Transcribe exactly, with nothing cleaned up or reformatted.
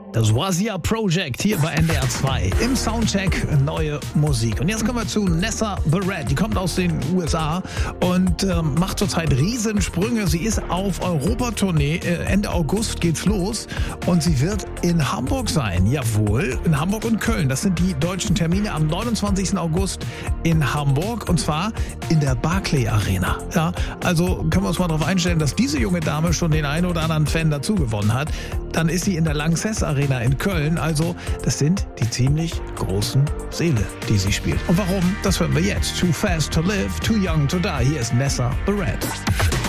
Das Wazia Project hier bei N D R zwei. Im Soundcheck neue Musik. Und jetzt kommen wir zu Nessa Barrett. Die kommt aus den U S A und äh, macht zurzeit Riesensprünge. Sie ist auf Europatournee. Äh, Ende August geht's los. Und sie wird in Hamburg sein. Jawohl, in Hamburg und Köln. Das sind die deutschen Termine am neunundzwanzigsten August in Hamburg. Und zwar in der Barclay Arena. Ja, also können wir uns mal darauf einstellen, dass diese junge Dame schon den einen oder anderen Fan dazu gewonnen hat. Dann ist sie in der Lanxess Arena in Köln. Also das sind die ziemlich großen Seele, die sie spielt. Und warum? Das hören wir jetzt. Too Fast to Live, Too Young to Die. Hier ist Nessa Barrett.